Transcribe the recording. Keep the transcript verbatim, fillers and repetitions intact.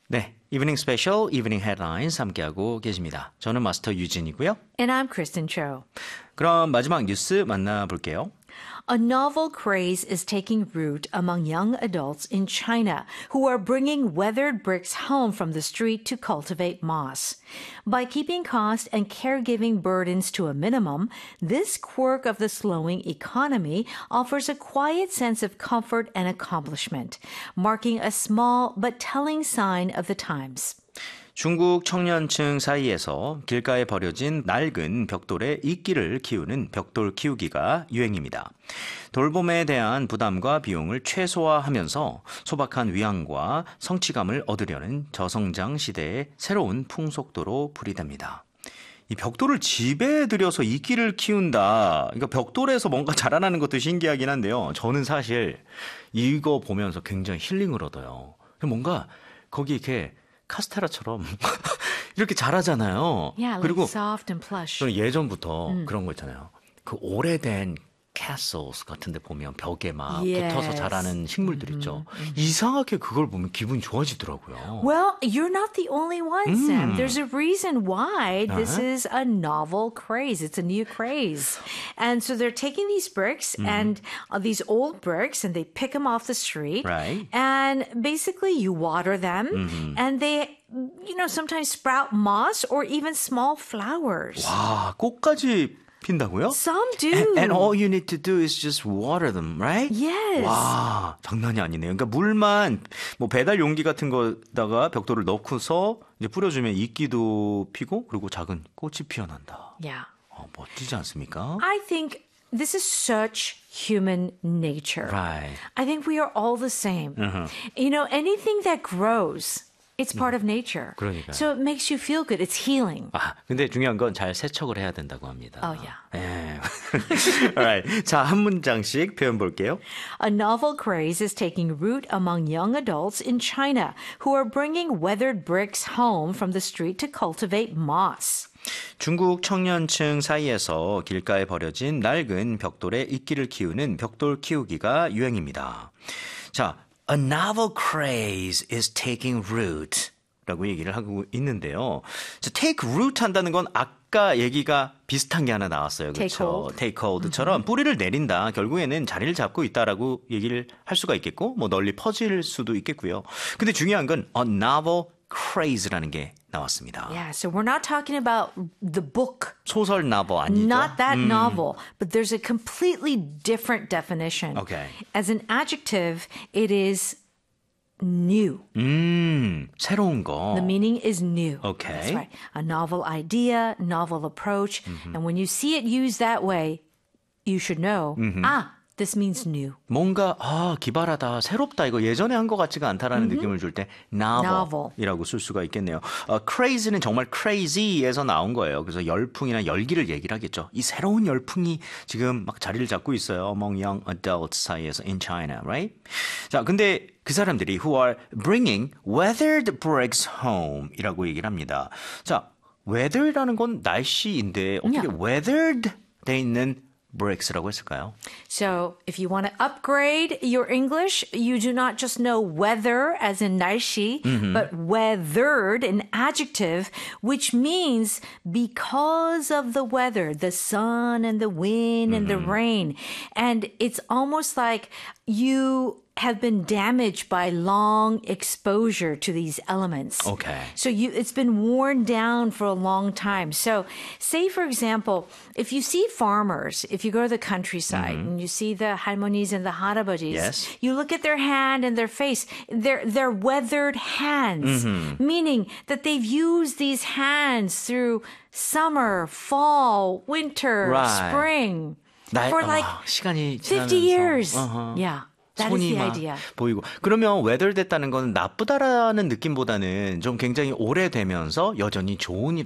네, 이브닝 스페셜, 이브닝 헤드라인스 함께하고 계십니다. 저는 마스터 유진이고요. And I'm Kristen Cho. 그럼 마지막 뉴스 만나볼게요. A novel craze is taking root among young adults in China who are bringing weathered bricks home from the street to cultivate moss. By keeping cost and caregiving burdens to a minimum, this quirk of the slowing economy offers a quiet sense of comfort and accomplishment, marking a small but telling sign of the times. 중국 청년층 사이에서 길가에 버려진 낡은 벽돌에 이끼를 키우는 벽돌 키우기가 유행입니다. 돌봄에 대한 부담과 비용을 최소화하면서 소박한 위안과 성취감을 얻으려는 저성장 시대의 새로운 풍속도로 풀이됩니다. 이 벽돌을 집에 들여서 이끼를 키운다. 그러니까 벽돌에서 뭔가 자라나는 것도 신기하긴 한데요. 저는 사실 이거 보면서 굉장히 힐링을 얻어요. 뭔가 거기 이렇게 카스테라처럼 이렇게 자라잖아요. Yeah, 그리고 like soft and plush. 저는 예전부터 음. 그런 거 있잖아요. 그 오래된 castles 같은 데 보면 벽에 막 yes. 붙어서 자라는 식물들 있죠. Mm-hmm. 이상하게 그걸 보면 기분이 좋아지더라고요. Well, you're not the only one, 음. Sam. There's a reason why this uh-huh. is a novel craze. It's a new craze. And so they're taking these bricks mm-hmm. and uh, these old bricks and they pick them off the street. Right. And basically you water them mm-hmm. and they you know sometimes sprout moss or even small flowers. 와, 꽃까지 핀다고요? Some do. And, and all you need to do is just water them, right? Yes. 와, 장난이 아니네요. 그러니까 물만 뭐 배달 용기 같은 거다가 벽돌을 넣고서 이제 뿌려주면 이끼도 피고 그리고 작은 꽃이 피어난다. Yeah. 어, 멋지지 않습니까? I think this is such human nature. Right. I think we are all the same. Uh-huh. You know, anything that grows, it's part of nature. 그러니까요. So it makes you feel good. It's healing. 아, 근데 중요한 건 잘 세척을 해야 된다고 합니다. Oh, yeah. 예. Alright. 자, 한 문장씩 표현 볼게요. A novel craze is taking root among young adults in China who are bringing weathered bricks home from the street to cultivate moss. 중국 청년층 사이에서 길가에 버려진 낡은 벽돌에 이끼를 키우는 벽돌 키우기가 유행입니다. 자, A novel craze is taking root 라고 얘기를 하고 있는데요. 자, take root 한다는 건 아까 얘기가 비슷한 게 하나 나왔어요. Take 그렇죠? hold. take hold처럼 뿌리를 내린다. 결국에는 자리를 잡고 있다라고 얘기를 할 수가 있겠고 뭐 널리 퍼질 수도 있겠고요. 근데 중요한 건 a novel craze라는 게 나왔습니다. Yeah, so we're not talking about the book. 소설 나버 아니죠? Not that 음. novel, but there's a completely different definition. Okay. As an adjective, it is new. 음, 새로운 거. The meaning is new. Okay. That's right. A novel idea, novel approach. Mm-hmm. And when you see it used that way, you should know, mm-hmm. ah, this means new. 뭔가 아 기발하다, 새롭다, 이거 예전에 한 것 같지가 않다라는 mm-hmm. 느낌을 줄 때 novel이라고 쓸 수가 있겠네요. 어, crazy는 정말 crazy에서 나온 거예요. 그래서 열풍이나 열기를 얘기를 하겠죠. 이 새로운 열풍이 지금 막 자리를 잡고 있어요. Among young adults 사이에서 in China, right? 자, 근데 그 사람들이 who are bringing weathered bricks home이라고 얘기를 합니다. 자, weather라는 건 날씨인데 어떻게 Yeah. weathered 돼 있는 bricks라고 했을까요? So if you want to upgrade your English, you do not just know weather as in 날씨, mm-hmm. but weathered, an adjective, which means because of the weather, the sun and the wind mm-hmm. and the rain. And it's almost like you have been damaged by long exposure to these elements. Okay. So you, it's been worn down for a long time. So say, for example, if you see farmers, if you go to the countryside mm-hmm. and you see the 할머니s and the 할아버지s, yes. you look at their hand and their face, they're, they're weathered hands, mm-hmm. meaning that they've used these hands through summer, fall, winter, right. spring 날, for like 어, 시간이 fifty 지나면서. years. Uh-huh. Yeah. That is 손이 the 막 idea. 보이고. 그러면 weather 됐다는 건 나쁘다라는 느낌보다는 좀 굉장히 오래되면서 여전히 좋은